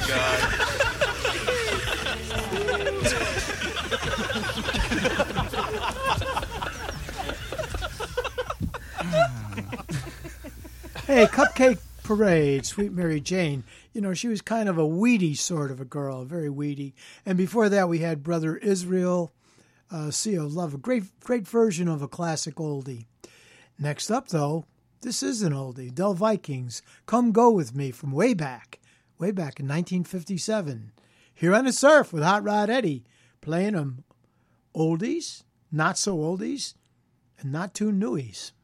Hey, Cupcake Parade, Sweet Mary Jane. You know, she was kind of a weedy sort of a girl, very weedy. And before that, we had Brother Israel, Sea of Love, a great version of a classic oldie. Next up, though, this is an oldie. Del Vikings, Come Go With Me from way back in 1957. Here on the Surf with Hot Rod Eddie, playing them oldies, not so oldies, and not too newies.